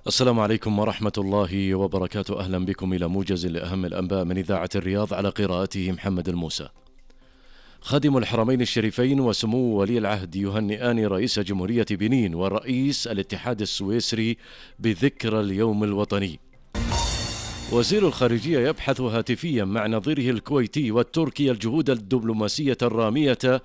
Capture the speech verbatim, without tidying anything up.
السلام عليكم ورحمة الله وبركاته. أهلا بكم إلى موجز لأهم الأنباء من إذاعة الرياض على قراءته محمد الموسى. خادم الحرمين الشريفين وسمو ولي العهد يهنئان رئيس جمهورية بنين ورئيس الاتحاد السويسري بذكرى اليوم الوطني. وزير الخارجية يبحث هاتفيا مع نظيره الكويتي والتركي الجهود الدبلوماسية الرامية